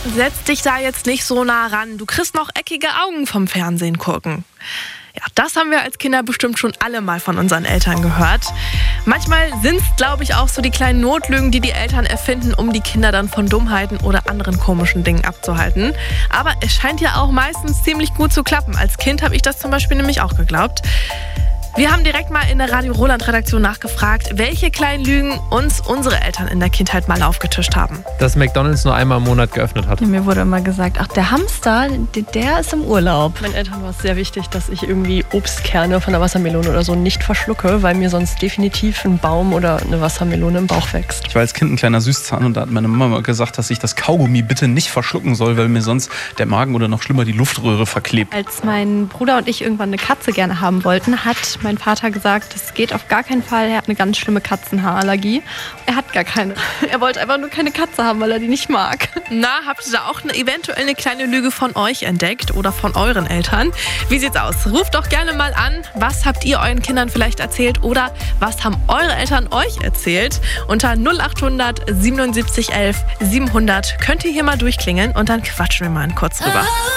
setz dich da jetzt nicht so nah ran. Du kriegst noch eckige Augen vom Fernsehen gucken. Ja, das haben wir als Kinder bestimmt schon alle mal von unseren Eltern gehört. Manchmal sind es, glaube ich, auch so die kleinen Notlügen, die Eltern erfinden, um die Kinder dann von Dummheiten oder anderen komischen Dingen abzuhalten. Aber es scheint ja auch meistens ziemlich gut zu klappen. Als Kind habe ich das zum Beispiel nämlich auch geglaubt. Wir haben direkt mal in der Radio Roland-Redaktion nachgefragt, welche kleinen Lügen uns unsere Eltern in der Kindheit mal aufgetischt haben. Dass McDonald's nur einmal im Monat geöffnet hat. Ja, mir wurde immer gesagt, ach, der Hamster, der ist im Urlaub. Meinen Eltern war es sehr wichtig, dass ich irgendwie Obstkerne von einer Wassermelone oder so nicht verschlucke, weil mir sonst definitiv ein Baum oder eine Wassermelone im Bauch wächst. Ich war als Kind ein kleiner Süßzahn und da hat meine Mama gesagt, dass ich das Kaugummi bitte nicht verschlucken soll, weil mir sonst der Magen oder noch schlimmer die Luftröhre verklebt. Als mein Bruder und ich irgendwann eine Katze gerne haben wollten, hat mein Vater gesagt, das geht auf gar keinen Fall. Er hat eine ganz schlimme Katzenhaarallergie. Er hat gar keine. Er wollte einfach nur keine Katze haben, weil er die nicht mag. Na, habt ihr da auch eventuell eine kleine Lüge von euch entdeckt oder von euren Eltern? Wie sieht's aus? Ruft doch gerne mal an. Was habt ihr euren Kindern vielleicht erzählt oder was haben eure Eltern euch erzählt? Unter 0800 77 11 700 könnt ihr hier mal durchklingeln und dann quatschen wir mal kurz drüber.